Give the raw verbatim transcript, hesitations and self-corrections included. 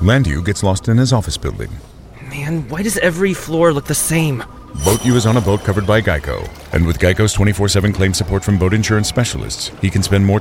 Landu gets lost in his office building. Man, why does every floor look the same? BoatU is on a boat covered by Geico. And with Geico's twenty-four seven claim support from boat insurance specialists, he can spend more time